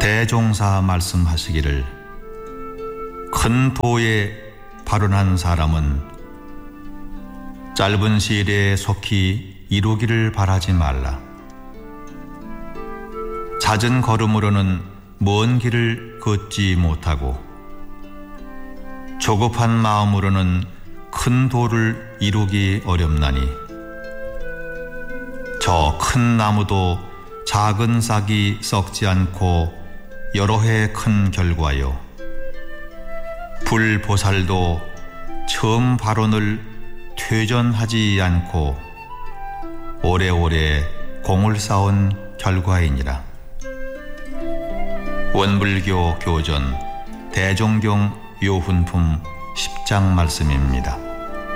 대종사 말씀하시기를 큰 도에 발언한 사람은 짧은 시일에 속히 이루기를 바라지 말라. 잦은 걸음으로는 먼 길을 걷지 못하고 조급한 마음으로는 큰 도를 이루기 어렵나니 저 큰 나무도 작은 싹이 썩지 않고 여러 해 큰 결과요 불보살도 처음 발언을 퇴전하지 않고 오래오래 공을 쌓은 결과이니라. 원불교 교전 대종경 요훈품 10장 말씀입니다.